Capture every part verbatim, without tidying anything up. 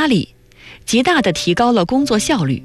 压力，极大地提高了工作效率。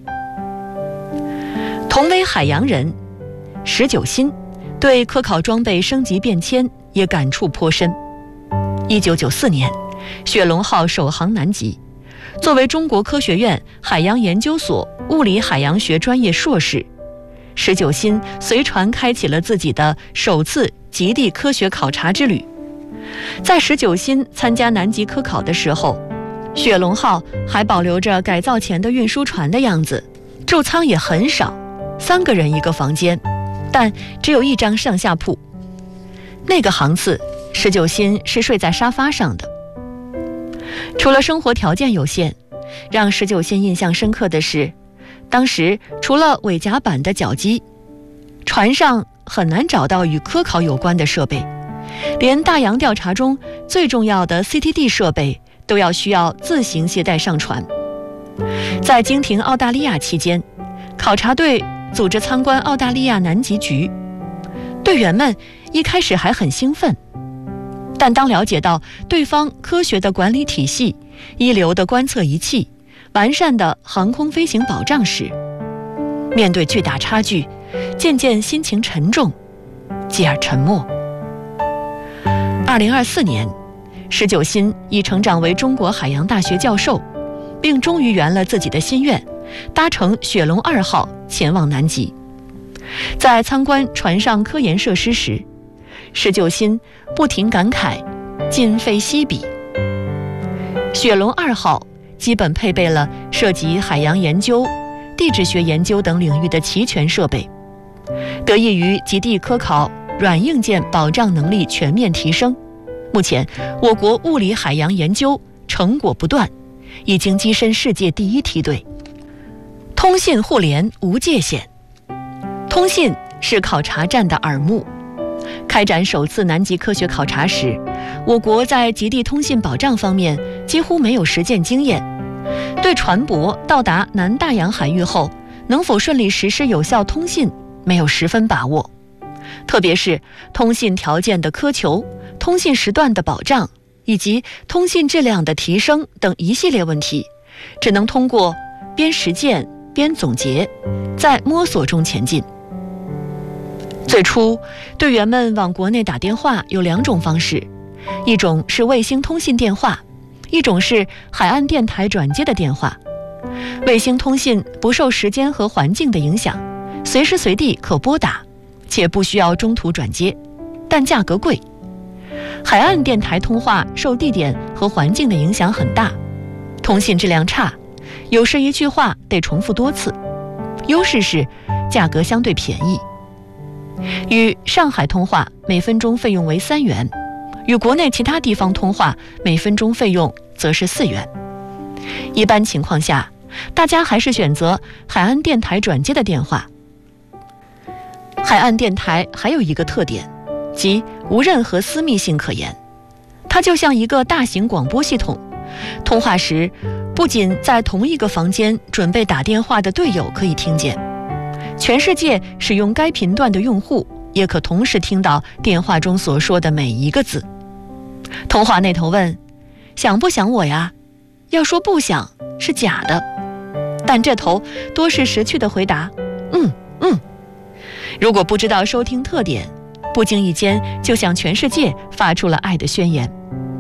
同为海洋人，石九新对科考装备升级变迁也感触颇深。一九九四年，雪龙号首航南极，作为中国科学院海洋研究所物理海洋学专业硕士，石九新随船开启了自己的首次极地科学考察之旅。在石九新参加南极科考的时候，雪龙号还保留着改造前的运输船的样子，住舱也很少，三个人一个房间，但只有一张上下铺。那个航次，石九新是睡在沙发上的。除了生活条件有限，让石九新印象深刻的是，当时除了尾甲板的绞机，船上很难找到与科考有关的设备，连大洋调查中最重要的 C T D 设备都要需要自行携带上船。在经停澳大利亚期间，考察队组织参观澳大利亚南极局，队员们一开始还很兴奋，但当了解到对方科学的管理体系、一流的观测仪器、完善的航空飞行保障时，面对巨大差距，渐渐心情沉重，继而沉默。二零二四年，石九新已成长为中国海洋大学教授，并终于圆了自己的心愿，搭乘雪龙二号前往南极。在参观船上科研设施时，石九新不停感慨今非昔比。雪龙二号基本配备了涉及海洋研究、地质学研究等领域的齐全设备，得益于极地科考软硬件保障能力全面提升，目前我国物理海洋研究成果不断，已经跻身世界第一梯队。通信互联无界限，通信是考察站的耳目。开展首次南极科学考察时，我国在极地通信保障方面几乎没有实践经验，对船舶到达南大洋海域后能否顺利实施有效通信没有十分把握，特别是通信条件的苛求、通信时段的保障以及通信质量的提升等一系列问题，只能通过边实践边总结，在摸索中前进。最初，队员们往国内打电话有两种方式，一种是卫星通信电话，一种是海岸电台转接的电话。卫星通信不受时间和环境的影响，随时随地可拨打，且不需要中途转接，但价格贵。海岸电台通话受地点和环境的影响很大，通信质量差，有时一句话得重复多次。优势是价格相对便宜。与上海通话每分钟费用为三元，与国内其他地方通话每分钟费用则是四元。一般情况下，大家还是选择海岸电台转接的电话。海岸电台还有一个特点，即无任何私密性可言，它就像一个大型广播系统，通话时不仅在同一个房间准备打电话的队友可以听见，全世界使用该频段的用户也可同时听到电话中所说的每一个字。通话那头问：想不想我呀？要说不想是假的，但这头多是识趣的回答：嗯嗯。如果不知道收听特点，不经意间就向全世界发出了爱的宣言。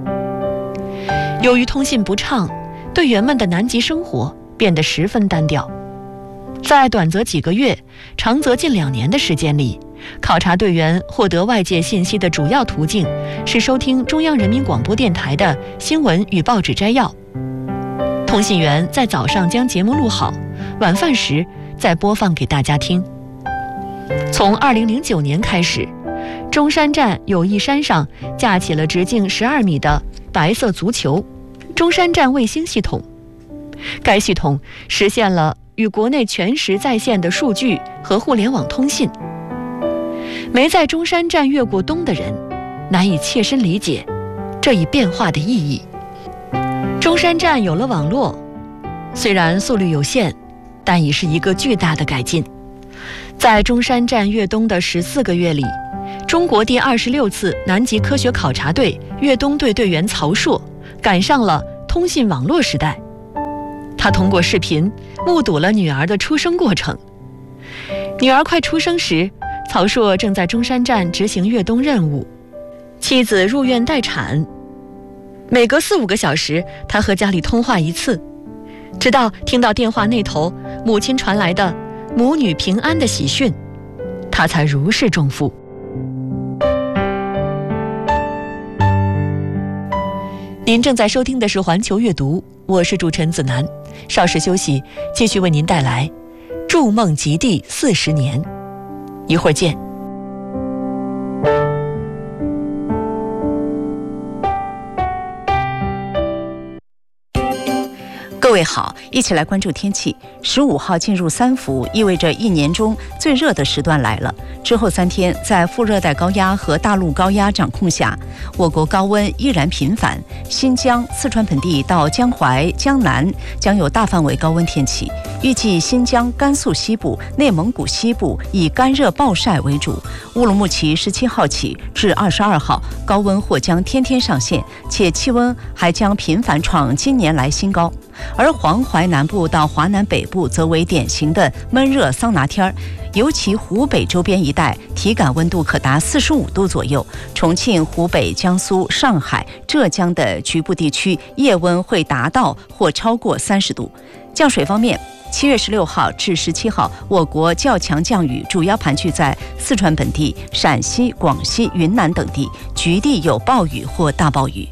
由于通信不畅，队员们的南极生活变得十分单调。在短则几个月，长则近两年的时间里，考察队员获得外界信息的主要途径是收听中央人民广播电台的新闻与报纸摘要。通信员在早上将节目录好，晚饭时再播放给大家听。从二零零九年开始，中山站友谊山上架起了直径十二米的白色足球中山站卫星系统。该系统实现了与国内全时在线的数据和互联网通信。没在中山站越过冬的人难以切身理解这一变化的意义。中山站有了网络，虽然速率有限，但已是一个巨大的改进。在中山站越冬的十四个月里，中国第二十六次南极科学考察队越冬队队员曹硕赶上了通信网络时代。 他通过视频目睹了女儿的出生过程。女儿快出生时，曹朔正在中山站执行越冬任务，妻子入院待产。每隔四五个小时，他和家里通话一次，直到听到电话那头母亲传来的母女平安的喜讯，他才如释重负。您正在收听的是环球阅读，我是主持人子楠。稍事休息，继续为您带来《筑梦极地四十年》，一会儿见。 各位好，一起来关注天气。十五号进入三伏，意味着一年中最热的时段来了。之后三天，在副热带高压和大陆高压掌控下，我国高温依然频繁。新疆、四川盆地到江淮、江南将有大范围高温天气。预计新疆、甘肃西部、内蒙古西部以干热暴晒为主。乌鲁木齐十七号起至二十二号，高温或将天天上线，且气温还将频繁创今年来新高。而黄淮南部到华南北部则为典型的闷热桑拿天儿，尤其湖北周边一带体感温度可达四十五度左右。重庆、湖北、江苏、上海、浙江的局部地区夜温会达到或超过三十度。降水方面，七月十六号至十七号，我国较强降雨主要盘踞在四川本地、陕西、广西、云南等地，局地有暴雨或大暴雨。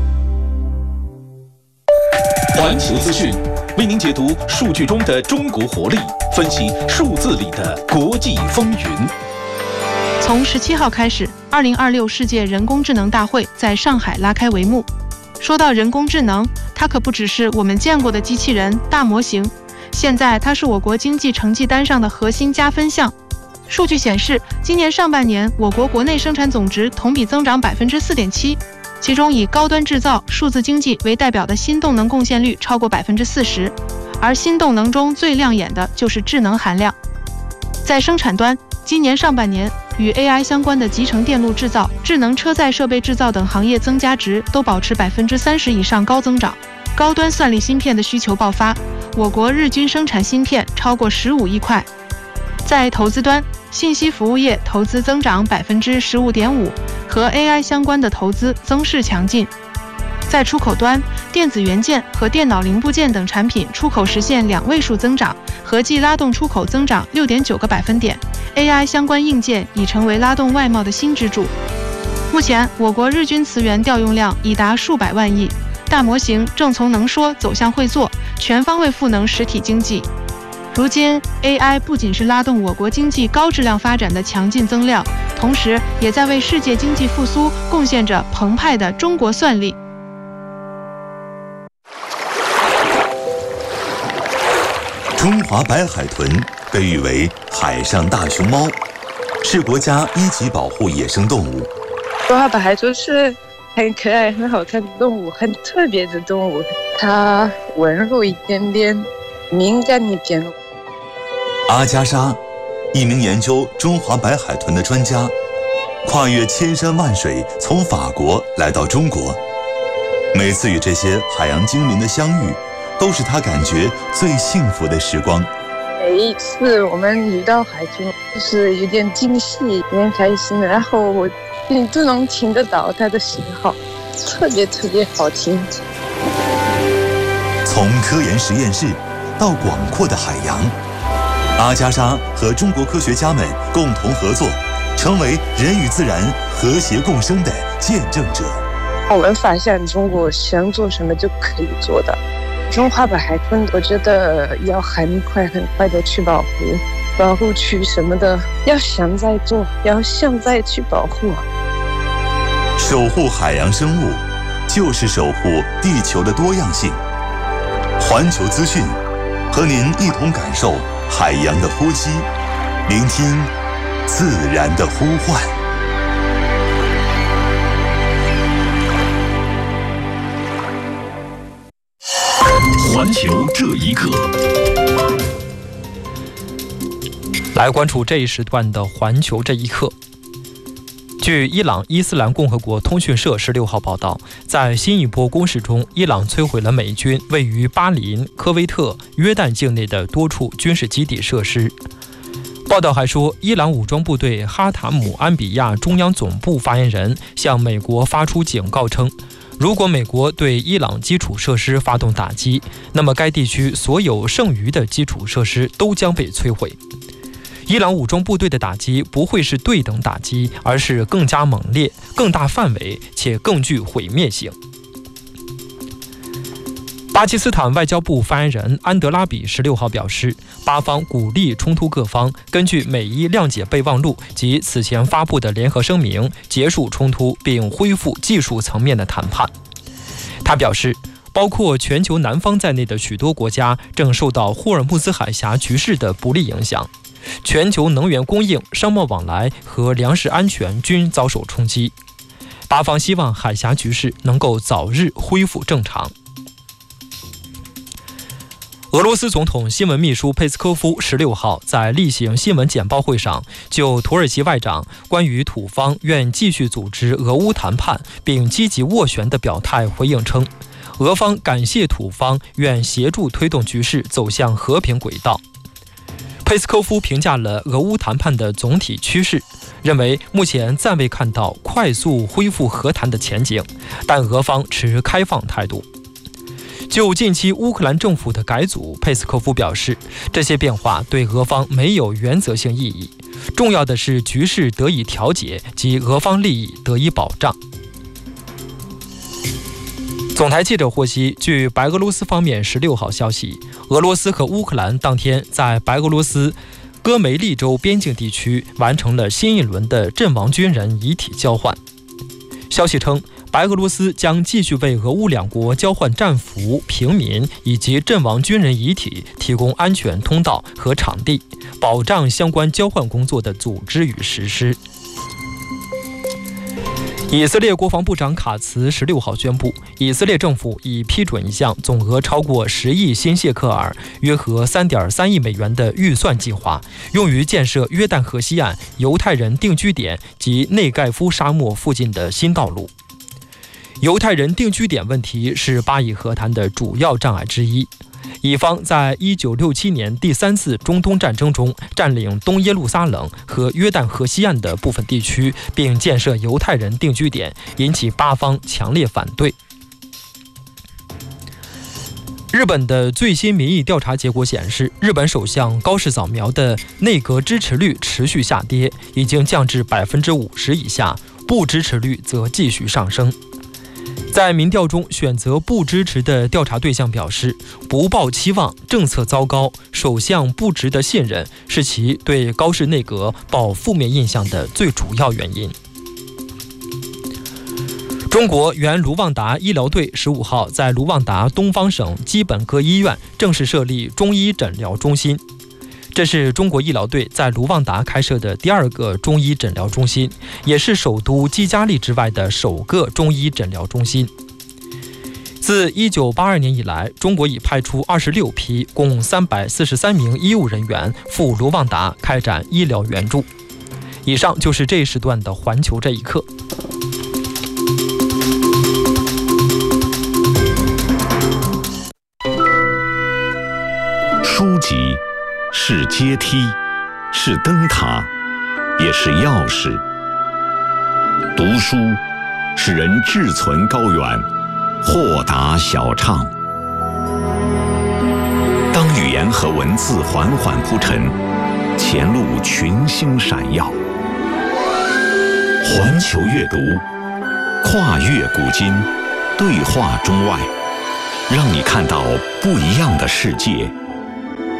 环球资讯为您解读数据中的中国活力，分析数字里的国际风云。 从十七号开始，二零二六世界人工智能大会在上海拉开帷幕。说到人工智能，它可不只是我们见过的机器人、大模型，现在它是我国经济成绩单上的核心加分项。数据显示，今年上半年我国国内生产总值同比增长百分之四点七。其中以高端制造、数字经济为代表的新动能贡献率超过百分之四十，而新动能中最亮眼的就是智能含量。在生产端，今年上半年与 A I 相关的集成电路制造、智能车载设备制造等行业增加值都保持百分之三十以上高增长。高端算力芯片的需求爆发，我国日均生产芯片超过十五亿块。在投资端，信息服务业投资增长百分之十五点五。和 A I 相关的投资增势强劲。在出口端，电子元件和电脑零部件等产品出口实现两位数增长，合计拉动出口增长 六点九个百分点。A I 相关硬件已成为拉动外贸的新支柱。目前，我国日均磁源调用量已达数百万亿，大模型正从能说走向会做，全方位赋能实体经济。如今 A I 不仅是拉动我国经济高质量发展的强劲增量，同时也在为世界经济复苏贡献着澎湃的中国算力。 中华白海豚被誉为海上大熊猫，是国家一级保护野生动物。 中华白海豚是很可爱、很好看的动物，很特别的动物，它温柔一点点，敏感一点。 阿加莎，一名研究中华白海豚的专家，跨越千山万水，从法国来到中国。每次与这些海洋精灵的相遇，都是他感觉最幸福的时光。 每一次我们遇到海豚，就是有点惊喜，有点开心，然后我你都能听得到它的信号，特别特别好听。 从科研实验室到广阔的海洋，阿加莎和中国科学家们共同合作，成为人与自然和谐共生的见证者。 我们发现中国想做什么就可以做的。中华白海豚，我觉得要很快很快的去保护，保护区什么的，要现在做，要现在去保护。 守护海洋生物，就是守护地球的多样性。环球资讯，和您一同感受海洋的呼吸，聆听自然的呼唤。 环球这一刻， 来关注这一时段的环球这一刻。 据伊朗伊斯兰共和国通讯社十六号报道，在新一波攻势中，伊朗摧毁了美军位于巴林、科威特、约旦境内的多处军事基地设施。报道还说，伊朗武装部队哈塔姆安比亚中央总部发言人向美国发出警告称，如果美国对伊朗基础设施发动打击，那么该地区所有剩余的基础设施都将被摧毁。伊朗武装部队的打击不会是对等打击，而是更加猛烈、更大范围且更具毁灭性。巴基斯坦外交部发言人安德拉比十六号表示，巴方鼓励冲突各方根据美伊谅解备忘录及此前发布的联合声明结束冲突，并恢复技术层面的谈判。他表示，包括全球南方在内的许多国家正受到霍尔木兹海峡局势的不利影响，全球能源供应、商贸往来和粮食安全均遭受冲击。巴方希望海峡局势能够早日恢复正常。俄罗斯总统新闻秘书佩斯科夫十六号在例行新闻简报会上，就土耳其外长关于土方愿继续组织俄乌谈判并积极斡旋的表态回应称，俄方感谢土方愿协助推动局势走向和平轨道。佩斯科夫评价了俄乌谈判的总体趋势，认为目前暂未看到快速恢复和谈的前景，但俄方持开放态度。就近期乌克兰政府的改组，佩斯科夫表示，这些变化对俄方没有原则性意义，重要的是局势得以调解及俄方利益得以保障。总台记者获悉，据白俄罗斯方面十六号消息，俄罗斯和乌克兰当天在白俄罗斯戈梅利州边境地区完成了新一轮的阵亡军人遗体交换。消息称，白俄罗斯将继续为俄乌两国交换战俘、平民以及阵亡军人遗体提供安全通道和场地，保障相关交换工作的组织与实施。以色列国防部长卡茨十六号宣布，以色列政府已批准一项总额超过十亿新谢克尔（约合三点三亿美元）的预算计划，用于建设约旦河西岸犹太人定居点及内盖夫沙漠附近的新道路。犹太人定居点问题是巴以和谈的主要障碍之一。以方在一九六七年第三次中东战争中占领东耶路撒冷和约旦河西岸的部分地区，并建设犹太人定居点，引起巴方强烈反对。日本的最新民意调查结果显示，日本首相高市早苗的内阁支持率持续下跌，已经降至百分之五十以下，不支持率则继续上升。在民调中，选择不支持的调查对象表示，不抱期望、政策糟糕、首相不值得信任是其对高市内阁抱负面印象的最主要原因。中国原卢旺达医疗队十五号在卢旺达东方省基本科医院正式设立中医诊疗中心。这是中国医疗队在卢旺达开设的第二个中医诊疗中心，也是首都基加利之外的首个中医诊疗中心。自一九八二年以来，中国已派出二十六批共三百四十三名医务人员赴卢旺达开展医疗援助。以上就是这一时段的环球这一刻。 书籍是阶梯，是灯塔，也是钥匙。读书使人志存高远，豁达小畅。当语言和文字缓缓铺陈，前路群星闪耀。环球阅读，跨越古今，对话中外，让你看到不一样的世界。